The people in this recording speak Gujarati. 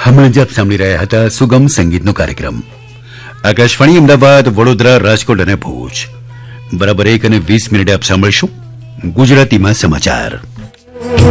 હમણાં જ આપ સાંભળી રહ્યા હતા સુગમ સંગીતનો કાર્યક્રમ આકાશવાણી અમદાવાદ, વડોદરા, રાજકોટ અને ભુજ. બરાબર 1:20 આપ સાંભળીશું ગુજરાતીમાં સમાચાર.